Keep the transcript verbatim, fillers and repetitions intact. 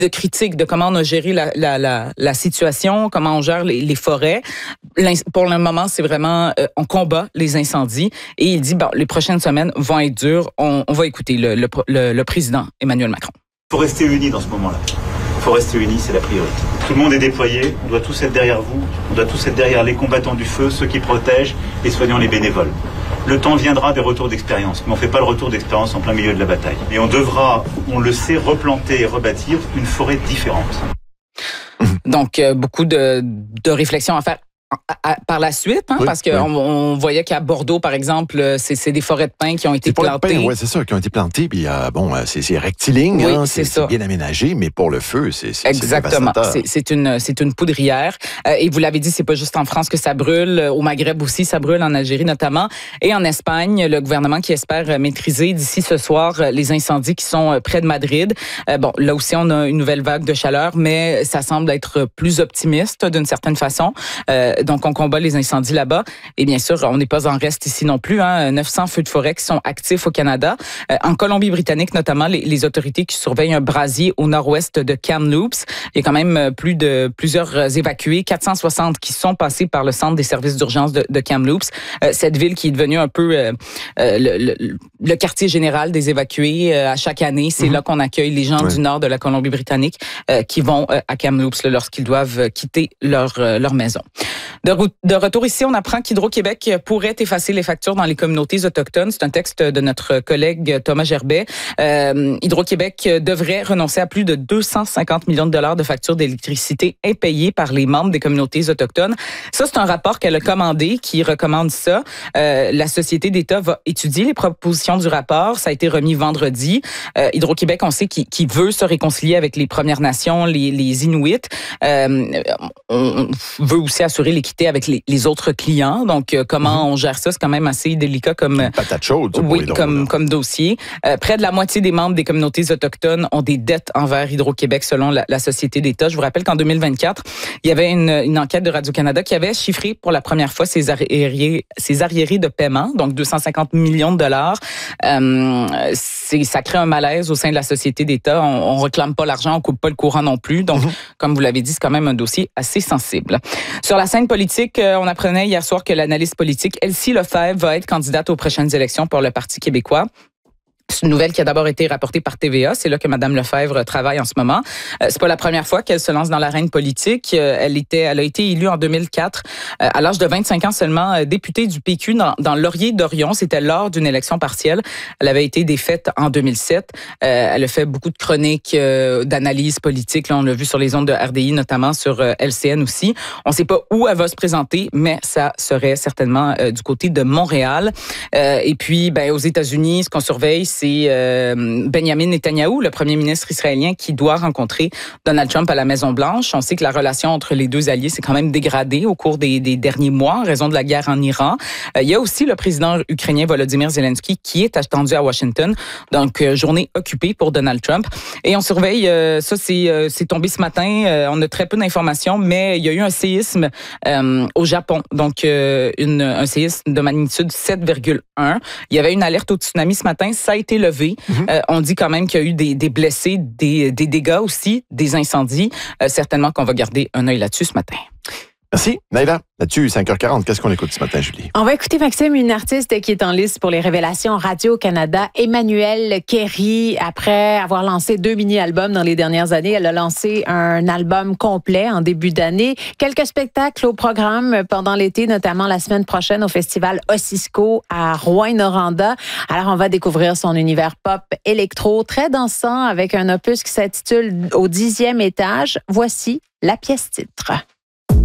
de critiques de comment on a géré la, la, la, la situation, comment on gère les, les forêts. Pour le moment, c'est vraiment, euh, on combat les incendies. Et il dit, bon, les prochaines semaines vont être dures. On, on va écouter le, le, le, le président Emmanuel Macron. Il faut rester unis dans ce moment-là. Il faut rester unis, c'est la priorité. Tout le monde est déployé, on doit tous être derrière vous, on doit tous être derrière les combattants du feu, ceux qui protègent, les soignants, les bénévoles. Le temps viendra des retours d'expérience, mais on ne fait pas le retour d'expérience en plein milieu de la bataille. Et on devra, on le sait, replanter et rebâtir une forêt différente. Donc, euh, beaucoup de, de réflexions à faire. À, à, par la suite, hein, oui, parce qu'on oui. on voyait qu'à Bordeaux, par exemple, c'est, c'est des forêts de pins qui ont été plantées. Oui, c'est ça, qui ont été plantées. Puis euh, bon, c'est, c'est rectiligne, oui, hein, c'est, c'est, c'est bien aménagé, mais pour le feu, c'est, c'est exactement. C'est, c'est une, c'est une poudrière. Euh, et vous l'avez dit, c'est pas juste en France que ça brûle. Au Maghreb aussi, ça brûle, en Algérie notamment, et en Espagne, le gouvernement qui espère maîtriser d'ici ce soir les incendies qui sont près de Madrid. Euh, bon, là aussi, on a une nouvelle vague de chaleur, mais ça semble être plus optimiste d'une certaine façon. Euh, Donc, on combat les incendies là-bas. Et bien sûr, on n'est pas en reste ici non plus. Hein. neuf cents feux de forêt qui sont actifs au Canada. Euh, en Colombie-Britannique, notamment, les, les autorités qui surveillent un brasier au nord-ouest de Kamloops. Il y a quand même plus de plusieurs évacués, quatre cent soixante qui sont passés par le centre des services d'urgence de, de Kamloops. Euh, cette ville qui est devenue un peu euh, euh, le, le, le quartier général des évacués euh, à chaque année. C'est mm-hmm. là qu'on accueille les gens ouais. du nord de la Colombie-Britannique euh, qui vont euh, à Kamloops là, lorsqu'ils doivent quitter leur, euh, leur maison. De, de retour ici, on apprend qu'Hydro-Québec pourrait effacer les factures dans les communautés autochtones. C'est un texte de notre collègue Thomas Gerbet. Euh, Hydro-Québec devrait renoncer à plus de deux cent cinquante millions de dollars de factures d'électricité impayées par les membres des communautés autochtones. Ça, c'est un rapport qu'elle a commandé qui recommande ça. Euh, la Société d'État va étudier les propositions du rapport. Ça a été remis vendredi. Euh, Hydro-Québec, on sait qu'il, qu'il veut se réconcilier avec les Premières Nations, les, les Inuits. Euh, on veut aussi assurer l'équité avec les, les autres clients. Donc, euh, comment mmh. on gère ça? C'est quand même assez délicat comme, une patate chaude, ça, oui, comme, comme dossier. Euh, près de la moitié des membres des communautés autochtones ont des dettes envers Hydro-Québec selon la, la Société d'État. Je vous rappelle qu'en deux mille vingt-quatre, il y avait une, une enquête de Radio-Canada qui avait chiffré pour la première fois ses arriérés, ses arriérés de paiement, donc deux cent cinquante millions de dollars. Euh, c'est, ça crée un malaise au sein de la Société d'État. On, on réclame pas l'argent, on coupe pas le courant non plus. Donc, mmh. comme vous l'avez dit, c'est quand même un dossier assez sensible. Sur la scène politique, on apprenait hier soir que l'analyste politique Elsie Lefebvre va être candidate aux prochaines élections pour le Parti québécois. C'est une nouvelle qui a d'abord été rapportée par T V A. C'est là que Mme Lefebvre travaille en ce moment. Euh, c'est pas la première fois qu'elle se lance dans l'arène politique. Euh, elle était, elle a été élue en deux mille quatre, euh, à l'âge de vingt-cinq ans seulement, euh, députée du P Q dans, dans Laurier-Dorion. C'était lors d'une élection partielle. Elle avait été défaite en deux mille sept. Euh, elle a fait beaucoup de chroniques euh, d'analyse politique. Là, on l'a vu sur les ondes de R D I, notamment sur euh, L C N aussi. On ne sait pas où elle va se présenter, mais ça serait certainement euh, du côté de Montréal. Euh, et puis, ben, aux États-Unis, ce qu'on surveille, c'est euh, Benjamin Netanyahou, le premier ministre israélien, qui doit rencontrer Donald Trump à la Maison-Blanche. On sait que la relation entre les deux alliés s'est quand même dégradée au cours des, des derniers mois en raison de la guerre en Iran. Euh, il y a aussi le président ukrainien Volodymyr Zelensky qui est attendu à Washington. Donc, euh, journée occupée pour Donald Trump. Et on surveille, euh, ça c'est, euh, c'est tombé ce matin. Euh, on a très peu d'informations, mais il y a eu un séisme euh, au Japon. Donc, euh, une, un séisme de magnitude sept virgule un. Il y avait une alerte au tsunami ce matin. Ça a été levé. Mm-hmm. Euh, on dit quand même qu'il y a eu des, des blessés, des, des dégâts aussi, des incendies. Euh, certainement qu'on va garder un œil là-dessus ce matin. Merci. Naïla, là-dessus, cinq heures quarante, qu'est-ce qu'on écoute ce matin, Julie? On va écouter, Maxime, une artiste qui est en liste pour les révélations Radio-Canada, Emmanuelle Kerry. Après avoir lancé deux mini-albums dans les dernières années, elle a lancé un album complet en début d'année. Quelques spectacles au programme pendant l'été, notamment la semaine prochaine au festival Ossisco à Rouyn-Noranda. Alors, on va découvrir son univers pop électro, très dansant, avec un opus qui s'intitule Au dixième étage. Voici la pièce titre.